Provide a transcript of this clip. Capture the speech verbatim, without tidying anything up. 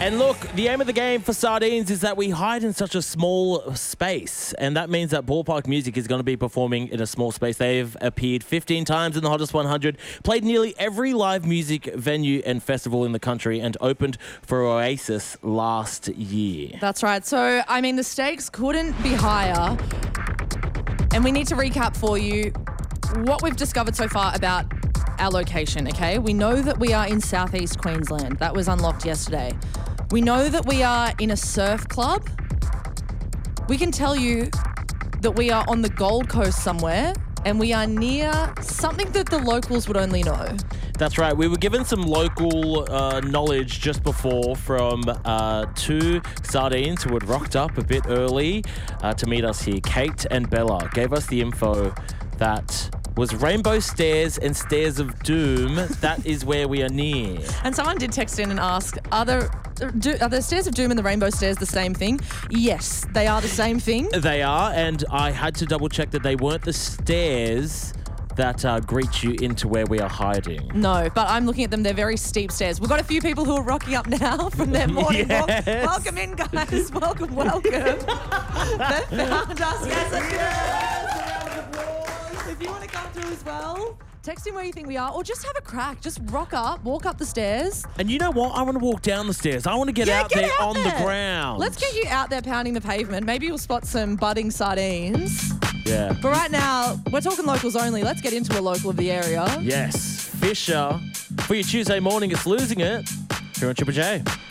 And look, the aim of the game for Sardines is that we hide in such a small space. And that means that Ballpark Music is going to be performing in a small space. They've appeared fifteen times in the Hottest one hundred, played nearly every live music venue and festival in the country, and opened for Oasis last year. That's right. So, I mean, the stakes couldn't be higher. And we need to recap for you what we've discovered so far about our location, okay? We know that we are in southeast Queensland. That was unlocked yesterday. We know that we are in a surf club. We can tell you that we are on the Gold Coast somewhere, and we are near something that the locals would only know. That's right. We were given some local uh, knowledge just before from uh, two Sardines who had rocked up a bit early uh, to meet us here. Kate and Bella gave us the info that was Rainbow Stairs and Stairs of Doom. That is where we are near. And someone did text in and ask, are the, do, are the Stairs of Doom and the Rainbow Stairs the same thing? Yes, they are the same thing. They are, and I had to double check that they weren't the stairs that uh, greet you into where we are hiding. No, but I'm looking at them. They're very steep stairs. We've got a few people who are rocking up now from their morning yes. walk. Welcome in, guys. Welcome, welcome. They found us. Yes, yes. If you want to come through as well, text in where you think we are, or just have a crack. Just rock up, walk up the stairs. And you know what? I want to walk down the stairs. I want to get yeah, out get there out on there. the ground. Let's get you out there pounding the pavement. Maybe you'll spot some budding sardines. Yeah. But right now, we're talking locals only. Let's get into a local of the area. Yes. Fisher. For your Tuesday morning, it's Losing It here on Triple J.